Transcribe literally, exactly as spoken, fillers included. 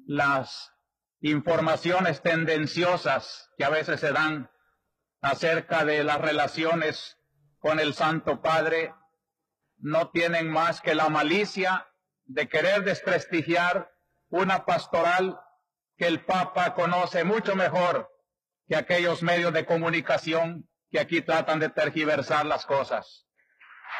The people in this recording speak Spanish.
las informaciones tendenciosas que a veces se dan acerca de las relaciones con el Santo Padre no tienen más que la malicia de querer desprestigiar una pastoral que el Papa conoce mucho mejor que aquellos medios de comunicación que aquí tratan de tergiversar las cosas.